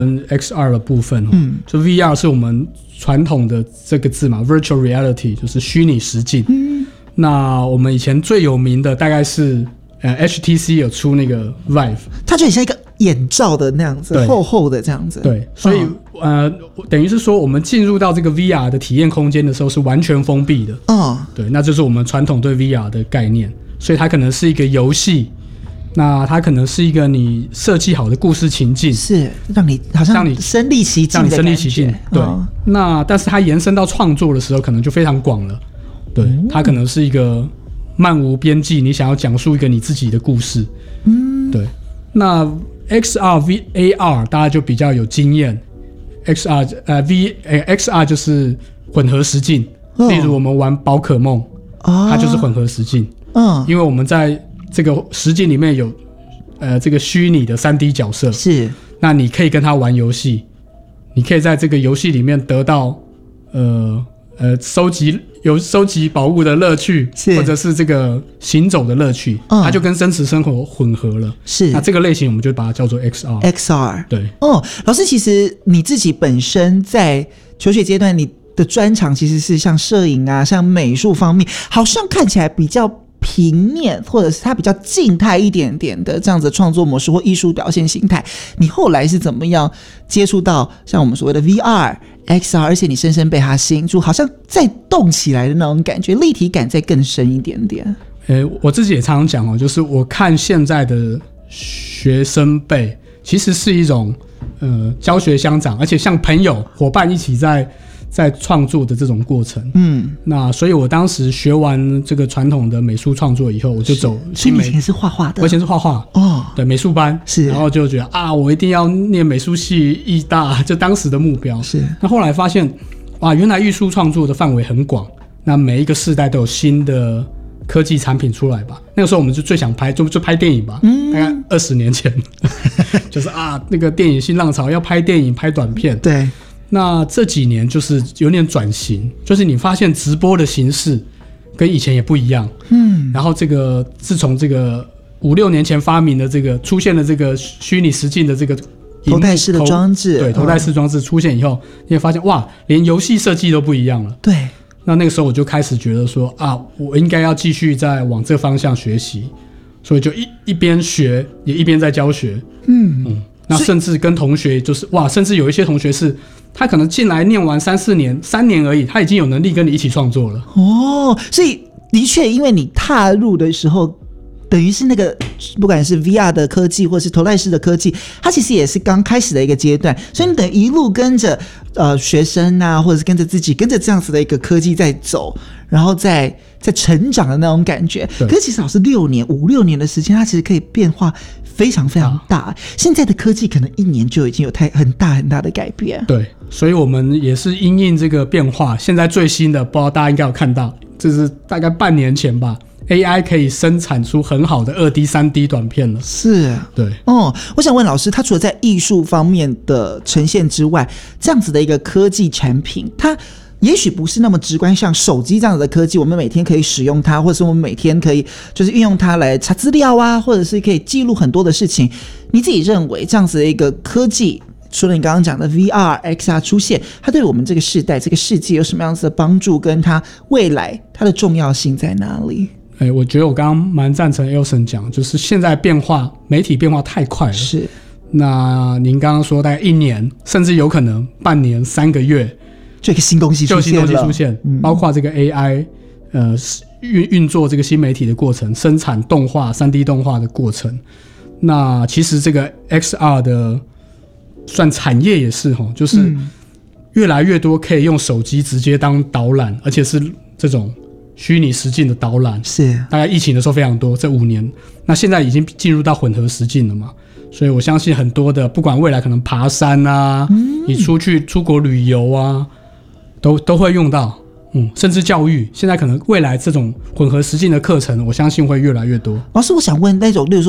XR 的部分，就 VR 是我们传统的这个字嘛 ，Virtual Reality 就是虚拟实境。那我们以前最有名的大概是HTC 有出那个 Vive， 它就很像一个眼罩的那样子，厚厚的这样子。 对，所以等于是说我们进入到这个 VR 的体验空间的时候是完全封闭的。对，那就是我们传统对 VR 的概念，所以它可能是一个游戏。那它可能是一个你设计好的故事情境， 是让你好像身临其境的感觉，让你身临其境。 对，那但是它延伸到创作的时候，可能就非常广了。对，它可能是一个漫无边际，你想要讲述一个你自己的故事。对。那 XR、AR 大家就比较有经验。XR 就是混合实境，例如我们玩宝可梦，它就是混合实境。因为我们在这个实境里面有这个虚拟的 3D 角色， 是，那你可以跟他玩游戏，你可以在这个游戏里面得到收集宝物的乐趣，或者是这个行走的乐趣，它就跟真实生活混合了。 是， 那这个类型我们就把它叫做 XR。对， 老师，其实你自己本身在求学阶段，你的专长其实是像摄影啊，像美术方面，好像看起来比较平面，或者是它比较静态一点点的这样子的创作模式或艺术表现形态。你后来是怎么样接触到像我们所谓的 VR、XR， 而且你深深被它吸引住，好像再动起来的那种感觉，立体感再更深一点点。 我自己也常常讲就是我看现在的学生辈其实是一种教学相长，而且像朋友伙伴一起在创作的这种过程。那所以我当时学完这个传统的美术创作以后，我就走新媒。 所以你以前是画画的？ 我以前是画画，对，美术班是，然后就觉得我一定要念美术系艺大，就当时的目标是。那后来发现，原来艺术创作的范围很广，那每一个世代都有新的科技产品出来吧。那个时候我们就最想拍，就拍电影吧，大概20年前，就是那个电影新浪潮要拍电影、拍短片， 对。 那这几年就是有点转型，就是你发现直播的形式跟以前也不一样。然后自从这个5-6年前发明的出现了这个虚拟实境的这个头戴式的装置， 对，头戴式装置出现以后，你会发现连游戏设计都不一样了。 对。 那个时候我就开始觉得说我应该要继续再往这方向学习，所以就一边学也一边在教学。那甚至跟同学就是甚至有一些同学是他可能进来念完3-4年，3年而已，他已经有能力跟你一起创作了。 所以的确，因为你踏入的时候，等于是那个不管是 VR 的科技或是头戴式的科技，它其实也是刚开始的一个阶段，所以你等于一路跟着学生啊，或者是跟着自己，跟着这样子的一个科技在走，然后在成长的那种感觉。可是其实老师5-6年的时间，它其实可以变化非常非常大。现在的科技可能1年就已经有很大的改变。对， 所以我们也是因应这个变化。现在最新的，不知道大家应该有看到，这是大概半年前吧。AI 可以生产出很好的2D、3D 短片了。是，对。 我想问老师，他除了在艺术方面的呈现之外，这样子的一个科技产品，它也许不是那么直观，像手机这样子的科技，我们每天可以使用它，或者是我们每天可以就是运用它来查资料啊，或者是可以记录很多的事情。你自己认为这样子的一个科技，除了你刚刚讲的 VR、XR 出现，它对我们这个世代、这个世界有什么样子的帮助，跟它未来它的重要性在哪里？ 我觉得我刚刚蛮赞成 Elson 讲，就是现在媒体变化太快了。是。那您刚刚说大概1年，甚至有可能半年、3个月， 就一个新东西出现， 包括这个 AI 运作这个新媒体的过程，生产动画、3D 动画的过程。那其实这个 XR 的算产业也是就是越来越多可以用手机直接当导览，而且是这种虚拟实境的导览。是，大概疫情的时候非常多，这5年。那现在已经进入到混合实境了嘛，所以我相信很多的，不管未来可能爬山啊，你出国旅游啊，都会用到。甚至教育，现在可能未来这种混合实境的课程，我相信会越来越多。 老师，我想问那种，例如说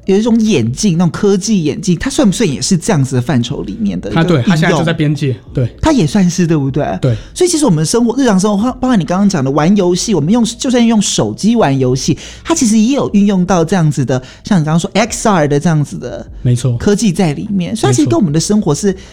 有一种眼镜，那种科技眼镜，它算不算也是这样子的范畴里面的一个应用？ 它现在就在边界，对， 它也算是，对不对？ 对。 所以其实我们日常生活，包括你刚刚讲的玩游戏，我们就算用手机玩游戏，它其实也有运用到这样子的，像你刚刚说 XR 的这样子的， 没错， 科技在里面。所以它其实跟我们的生活是